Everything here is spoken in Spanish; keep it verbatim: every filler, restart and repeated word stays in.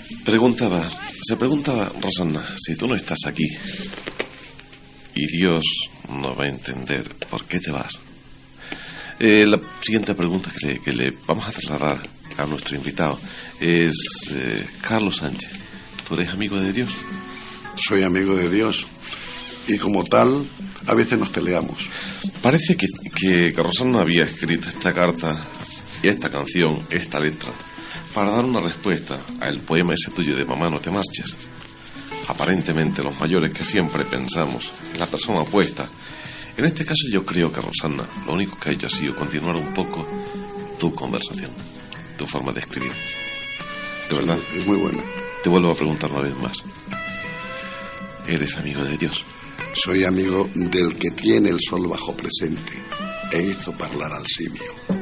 Preguntaba, se preguntaba Rosanna, si tú no estás aquí y Dios no va a entender por qué te vas. Eh, la siguiente pregunta que le, que le vamos a trasladar a nuestro invitado es, eh, Carlos Sánchez, ¿tú eres amigo de Dios? Soy amigo de Dios y como tal a veces nos peleamos. Parece que, que Rosanna había escrito esta carta y esta canción, esta letra, para dar una respuesta al poema ese tuyo de Mamá no te marches. Aparentemente los mayores que siempre pensamos en la persona opuesta. En este caso yo creo que Rosanna lo único que ha hecho ha sido continuar un poco tu conversación, tu forma de escribir. De verdad. Sí, es muy buena. Te vuelvo a preguntar una vez más. ¿Eres amigo de Dios? Soy amigo del que tiene el sol bajo presente e hizo parlar al simio.